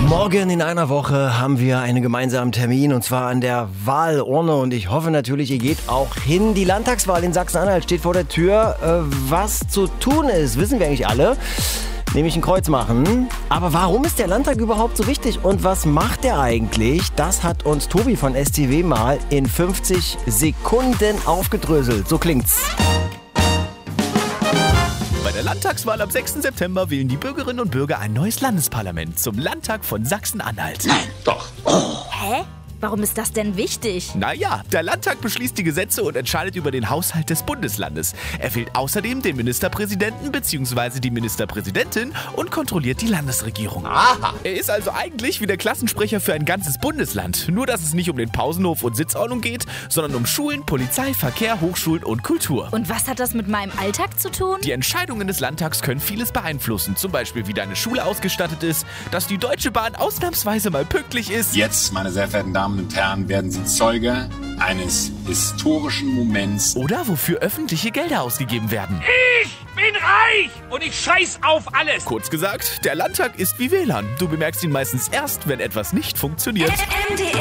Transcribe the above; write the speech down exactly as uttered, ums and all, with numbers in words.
Morgen in einer Woche haben wir einen gemeinsamen Termin und zwar an der Wahlurne und ich hoffe natürlich, ihr geht auch hin. Die Landtagswahl in Sachsen-Anhalt steht vor der Tür. Äh, was zu tun ist, wissen wir eigentlich alle. Nämlich ein Kreuz machen. Aber warum ist der Landtag überhaupt so wichtig und was macht er eigentlich? Das hat uns Tobi von S T W mal in fünfzig Sekunden aufgedröselt. So klingt's. Bei der Landtagswahl am sechsten September wählen die Bürgerinnen und Bürger ein neues Landesparlament zum Landtag von Sachsen-Anhalt. Nein, doch. Hä? Warum ist das denn wichtig? Naja, der Landtag beschließt die Gesetze und entscheidet über den Haushalt des Bundeslandes. Er wählt außerdem den Ministerpräsidenten bzw. die Ministerpräsidentin und kontrolliert die Landesregierung. Aha. Er ist also eigentlich wie der Klassensprecher für ein ganzes Bundesland. Nur, dass es nicht um den Pausenhof und Sitzordnung geht, sondern um Schulen, Polizei, Verkehr, Hochschulen und Kultur. Und was hat das mit meinem Alltag zu tun? Die Entscheidungen des Landtags können vieles beeinflussen. Zum Beispiel, wie deine Schule ausgestattet ist, dass die Deutsche Bahn ausnahmsweise mal pünktlich ist. Jetzt, meine sehr verehrten Damen und Herren, werden Sie Zeuge eines historischen Moments. Oder wofür öffentliche Gelder ausgegeben werden. Ich bin reich und ich scheiß auf alles. Kurz gesagt, der Landtag ist wie W L A N. Du bemerkst ihn meistens erst, wenn etwas nicht funktioniert.